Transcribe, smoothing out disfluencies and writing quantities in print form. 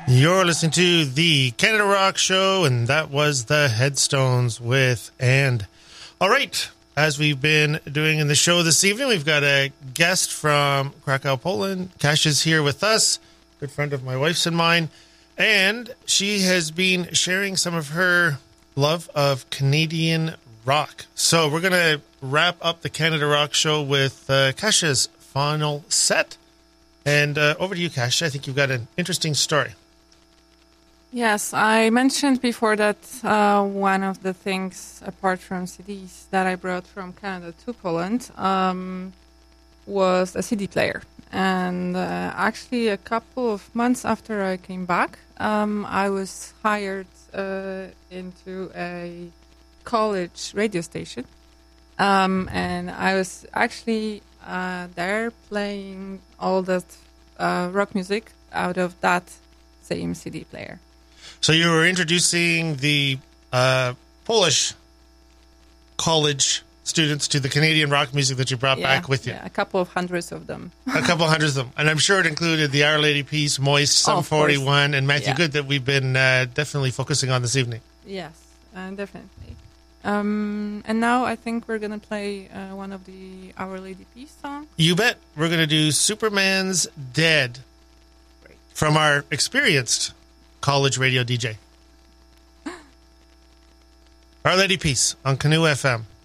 You're listening to the Canada Rock Show, and that was the Headstones with And. All right, as we've been doing in the show this evening, we've got a guest from Krakow, Poland. Kasia is here with us, good friend of my wife's and mine, and she has been sharing some of her love of Canadian rock. So we're going to wrap up the Canada Rock Show with Kasia's final set. And over to you, Kasia. I think you've got an interesting story. Yes, I mentioned before that one of the things, apart from CDs, that I brought from Canada to Poland was a CD player. And actually, a couple of months after I came back, I was hired into a college radio station. And I was actually there playing all that rock music out of that same CD player. So you were introducing the Polish college students to the Canadian rock music that you brought back with you. Yeah, a couple of hundreds of them. A couple hundreds of them. And I'm sure it included the Our Lady Peace, Moist, Sum 41, and Matthew Good that we've been definitely focusing on this evening. Yes, definitely. And now I think we're going to play one of the Our Lady Peace songs. You bet. We're going to do Superman's Dead from our experienced college radio DJ. Our Lady Peace on Canoe FM.